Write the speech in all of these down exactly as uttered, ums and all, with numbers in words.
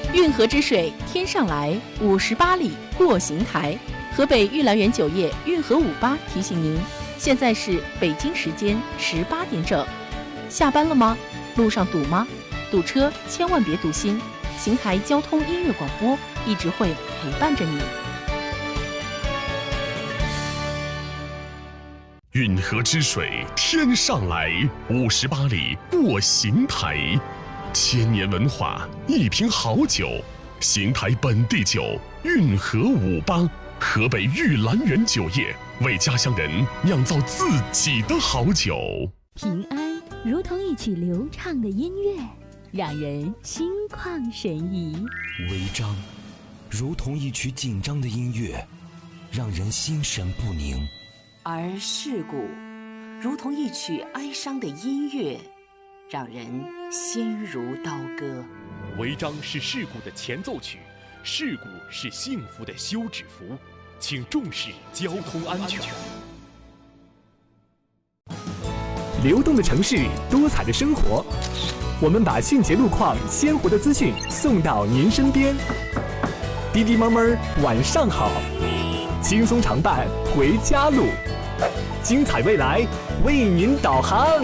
运河之水天上来，五十八里过邢台。河北玉兰园酒业运河五八提醒您，现在是北京时间十八点整。下班了吗？路上堵吗？堵车千万别堵心，邢台交通音乐广播一直会陪伴着你。 运河之水天上来，五十八里过邢台。千年文化，一瓶好酒，邢台本地酒运河五八，河北玉兰园酒业为家乡人酿造自己的好酒。 平安如同一曲流畅的音乐，让人心旷神怡； 违章如同一曲紧张的音乐，让人心神不宁； 而事故如同一曲哀伤的音乐，让人心如刀割。 违章是事故的前奏曲，事故是幸福的休止符，请重视交通安全。 流动的城市，多彩的生活，我们把迅捷路况、鲜活的资讯送到您身边。滴滴猫猫晚上好，轻松常伴回家路，精彩未来为您导航。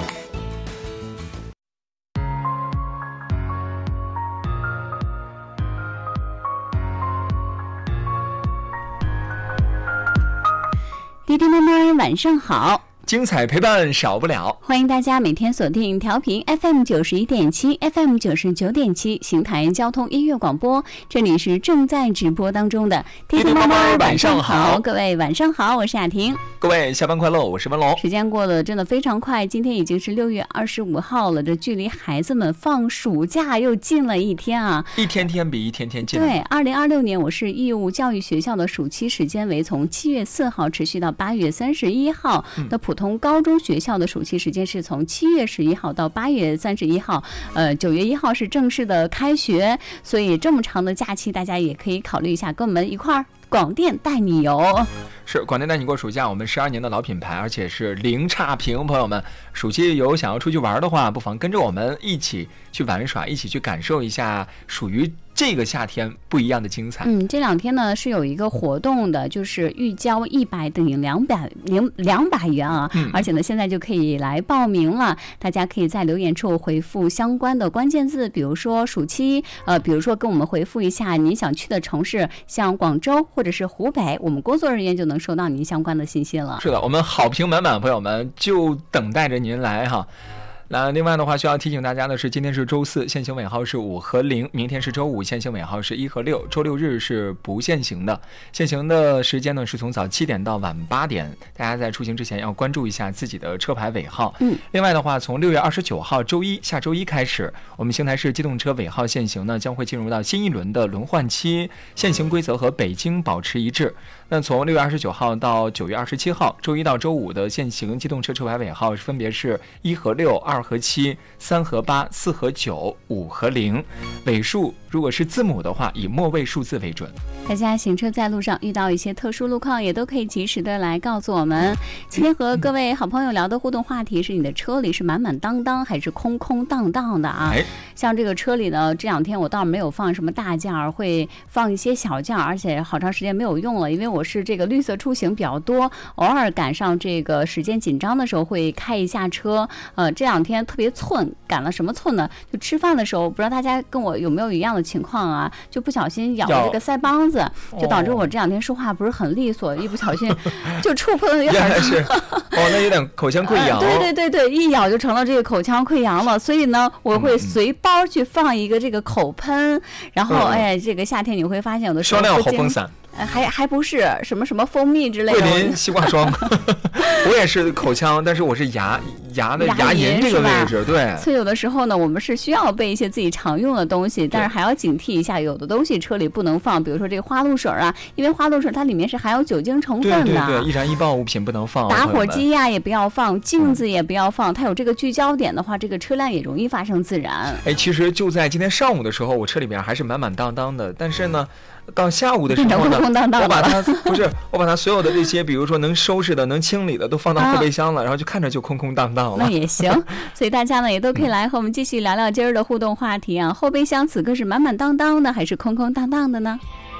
滴滴猫猫晚上好， 精彩陪伴少不了， 欢迎大家每天锁定调频 F M 九十一点七 F M 九十九点七邢台交通音乐广播，这里是正在直播当中的滴滴猫猫晚上好，各位晚上好，我是雅婷， 各位下班快乐，我是文龙。 时间过得真的非常快，今天已经是六月二十五号了，这距离孩子们放暑假又近了一天啊， 一天天比一天天近。 对，二零二六年我市义务教育学校的暑期时间为从七月四号持续到八月三十一号，那、嗯、普通高中学校的暑期时间是从七月十一号到八月三十一号，呃，九月一号是正式的开学，所以这么长的假期，大家也可以考虑一下，跟我们一块儿广电带你游。 是广电带你过暑假，我们十二年的老品牌，而且是零差评。朋友们，暑期有想要出去玩的话，不妨跟着我们一起去玩耍，一起去感受一下属于这个夏天不一样的精彩。 嗯，这两天呢是有一个活动的，就是预交一百等于两百零两百元啊、嗯，而且呢现在就可以来报名了。大家可以在留言处回复相关的关键字，比如说暑期，呃，比如说跟我们回复一下您想去的城市，像广州或者是湖北，我们工作人员就能收到您相关的信息了。 是的，我们好评满满，朋友们就等待着您来哈。那另外的话，需要提醒大家的是，今天是周四，限行尾号是五和零；明天是周五，限行尾号是一和六；周六日是不限行的。限行的时间呢是从早七点到晚八点，大家在出行之前要关注一下自己的车牌尾号。嗯。另外的话，从六月二十九号周一下周一开始，我们邢台市机动车尾号限行呢将会进入到新一轮的轮换期，限行规则和北京保持一致。那从六月二十九号到九月二十七号，周一到周五的限行机动车车牌尾号分别是一和六、二和七、三和八、四和九、五和零。尾数如果是字母的话，以末位数字为准。 大家行车在路上遇到一些特殊路况，也都可以及时的来告诉我们。今天和各位好朋友聊的互动话题是：你的车里是满满当当还是空空荡荡的啊？像这个车里呢，这两天我倒没有放什么大件儿，会放一些小件儿，而且好长时间没有用了，因为我是这个绿色出行比较多，偶尔赶上这个时间紧张的时候会开一下车。呃，这两天特别寸，赶了什么寸呢？就吃饭的时候，不知道大家跟我有没有一样的情况啊？就不小心咬了这个腮帮子，就导致我这两天说话不是很利索，一不小心就触碰了一点。 是哦，那有点口腔溃疡、呃。 对对对对，一咬就成了这个口腔溃疡了。所以呢，我会随包去放一个这个口喷，然后、嗯、哎，这个夏天你会发现有的时候双料好风伞。 还还不是什么什么蜂蜜之类的， 桂林西瓜霜。我也是口腔，但是我是牙牙的牙龈这个位置，对。 所以有的时候呢，我们是需要备一些自己常用的东西，但是还要警惕一下，有的东西车里不能放，比如说这个花露水啊，因为花露水它里面是含有酒精成分的。 对对对，易燃易爆物品不能放。 打火机呀、啊、也不要放，镜子也不要放，它有这个聚焦点的话，这个车辆也容易发生自燃。 哎，其实就在今天上午的时候，我车里面还是满满当当的，但是呢。到下午的时候呢， 空荡荡我把它不是，我把它所有的这些，比如说能收拾的、能清理的，都放到后备箱了，啊、然后就看着就空空荡荡好那也行。所以大家呢也都可以来和我们继续聊聊今儿的互动话题啊。后备箱此刻是满满当当的还是空空荡荡的呢？